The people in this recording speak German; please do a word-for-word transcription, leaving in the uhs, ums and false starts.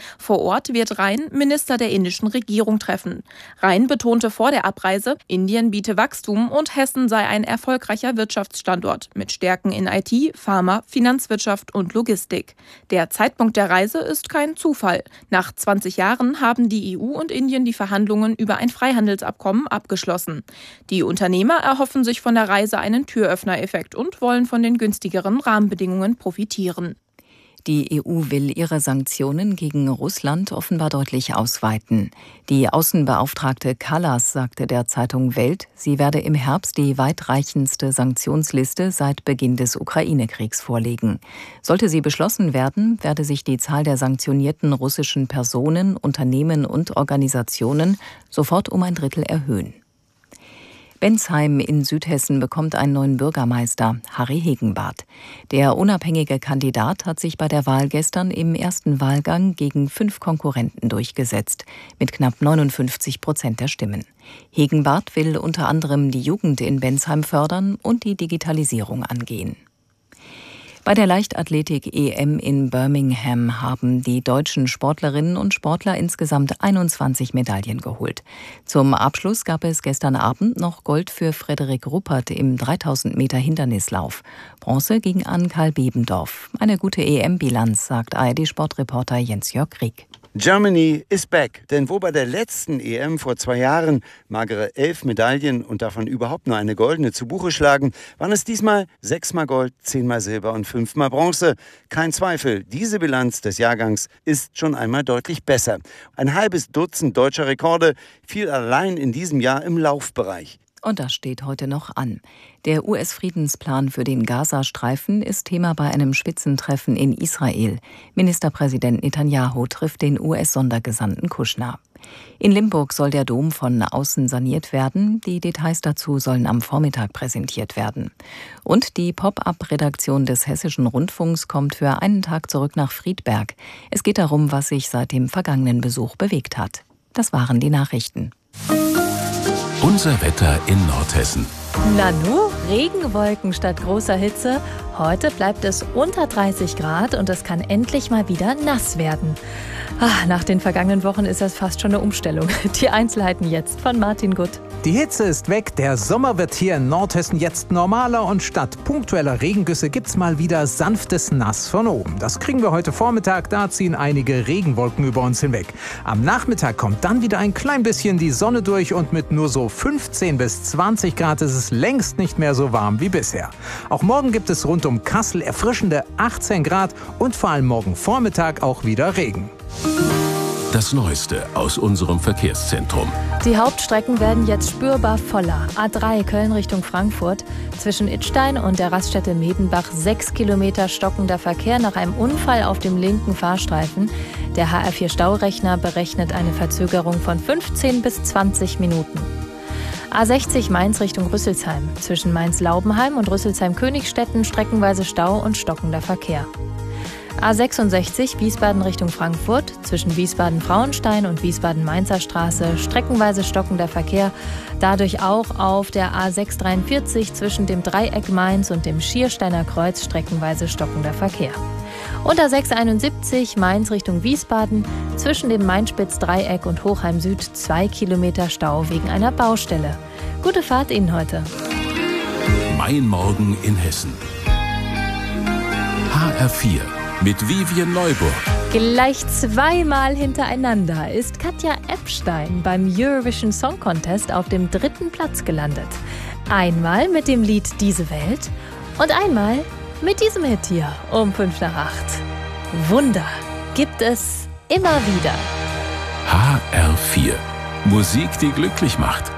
Vor Ort wird Rhein Minister der indischen Regierung treffen. Rhein betonte vor der Abreise, Indien biete Wachstum und Hessen sei ein erfolgreicher Wirtschaftsstandort mit Stärken in I T, Pharma, Finanzwirtschaft und Logistik. Der Zeitpunkt der Reise ist kein Zufall. Nach zwanzig Jahren haben die E U und Indien die Verhandlungen über ein Freihandelsabkommen abgeschlossen. Die Unternehmer erhoffen sich von der Reise einen Türöffnereffekt und wollen von den günstigeren Rahmenbedingungen profitieren. Die E U will ihre Sanktionen gegen Russland offenbar deutlich ausweiten. Die Außenbeauftragte Kallas sagte der Zeitung Welt, sie werde im Herbst die weitreichendste Sanktionsliste seit Beginn des Ukraine-Kriegs vorlegen. Sollte sie beschlossen werden, werde sich die Zahl der sanktionierten russischen Personen, Unternehmen und Organisationen sofort um ein Drittel erhöhen. Bensheim in Südhessen bekommt einen neuen Bürgermeister, Harry Hegenbarth. Der unabhängige Kandidat hat sich bei der Wahl gestern im ersten Wahlgang gegen fünf Konkurrenten durchgesetzt, mit knapp neunundfünfzig Prozent der Stimmen. Hegenbarth will unter anderem die Jugend in Bensheim fördern und die Digitalisierung angehen. Bei der Leichtathletik-E M in Birmingham haben die deutschen Sportlerinnen und Sportler insgesamt einundzwanzig Medaillen geholt. Zum Abschluss gab es gestern Abend noch Gold für Frederik Ruppert im dreitausend Meter Hindernislauf. Bronze ging an Karl Bebendorf. Eine gute E M-Bilanz, sagt A R D-Sportreporter Jens-Jörg Rieck. Germany is back, denn wo bei der letzten E M vor zwei Jahren magere elf Medaillen und davon überhaupt nur eine goldene zu Buche schlagen, waren es diesmal sechsmal Gold, zehnmal Silber und fünfmal Bronze. Kein Zweifel, diese Bilanz des Jahrgangs ist schon einmal deutlich besser. Ein halbes Dutzend deutscher Rekorde fiel allein in diesem Jahr im Laufbereich. Und das steht heute noch an. Der U S-Friedensplan für den Gazastreifen ist Thema bei einem Spitzentreffen in Israel. Ministerpräsident Netanyahu trifft den U S-Sondergesandten Kushner. In Limburg soll der Dom von außen saniert werden. Die Details dazu sollen am Vormittag präsentiert werden. Und die Pop-up-Redaktion des Hessischen Rundfunks kommt für einen Tag zurück nach Friedberg. Es geht darum, was sich seit dem vergangenen Besuch bewegt hat. Das waren die Nachrichten. Unser Wetter in Nordhessen. Nanu, Regenwolken statt großer Hitze. Heute bleibt es unter dreißig Grad und es kann endlich mal wieder nass werden. Ach, nach den vergangenen Wochen ist das fast schon eine Umstellung. Die Einzelheiten jetzt von Martin Gutt. Die Hitze ist weg, der Sommer wird hier in Nordhessen jetzt normaler und statt punktueller Regengüsse gibt's mal wieder sanftes Nass von oben. Das kriegen wir heute Vormittag, da ziehen einige Regenwolken über uns hinweg. Am Nachmittag kommt dann wieder ein klein bisschen die Sonne durch und mit nur so fünfzehn bis zwanzig Grad ist es längst nicht mehr so warm wie bisher. Auch morgen gibt es rund um Kassel erfrischende achtzehn Grad und vor allem morgen Vormittag auch wieder Regen. Das Neueste aus unserem Verkehrszentrum. Die Hauptstrecken werden jetzt spürbar voller. A drei Köln Richtung Frankfurt. Zwischen Idstein und der Raststätte Medenbach sechs Kilometer stockender Verkehr nach einem Unfall auf dem linken Fahrstreifen. Der H R vier Staurechner berechnet eine Verzögerung von fünfzehn bis zwanzig Minuten. A sechzig Mainz Richtung Rüsselsheim. Zwischen Mainz-Laubenheim und Rüsselsheim-Königstetten streckenweise Stau und stockender Verkehr. A sechsundsechzig Wiesbaden Richtung Frankfurt, zwischen Wiesbaden-Frauenstein und Wiesbaden-Mainzer Straße streckenweise stockender Verkehr, dadurch auch auf der A sechshundertdreiundvierzig zwischen dem Dreieck Mainz und dem Schiersteiner Kreuz streckenweise stockender Verkehr. Und A sechshunderteinundsiebzig Mainz Richtung Wiesbaden, zwischen dem Mainspitz-Dreieck und Hochheim Süd zwei Kilometer Stau wegen einer Baustelle. Gute Fahrt Ihnen heute. Mein Morgen in Hessen. H R vier. Mit Vivian Neuburg. Gleich zweimal hintereinander ist Katja Epstein beim Eurovision Song Contest auf dem dritten Platz gelandet. Einmal mit dem Lied Diese Welt und einmal mit diesem Hit hier um fünf nach acht. Wunder gibt es immer wieder. H R vier. Musik, die glücklich macht.